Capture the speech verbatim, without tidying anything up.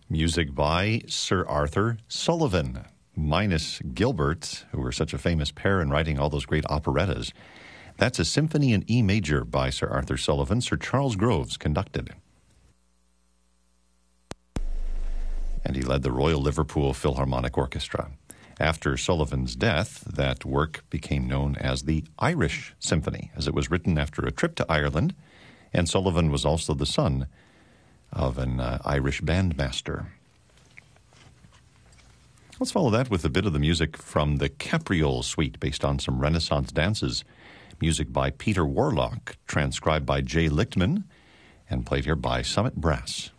Music by Sir Arthur Sullivan, minus Gilbert, who were such a famous pair in writing all those great operettas. That's a symphony in E major by Sir Arthur Sullivan. Sir Charles Groves conducted. And he led the Royal Liverpool Philharmonic Orchestra. After Sullivan's death, that work became known as the Irish Symphony, as it was written after a trip to Ireland, and Sullivan was also the son of an uh, Irish bandmaster. Let's follow that with a bit of the music from the Capriole Suite, based on some Renaissance dances. Music by Peter Warlock, transcribed by Jay Lichtman, and played here by Summit Brass.